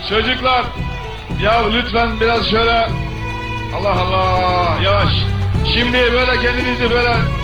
Çocuklar, ya lütfen biraz şöyle, Allah Allah, yavaş. Şimdi böyle kendinizi böyle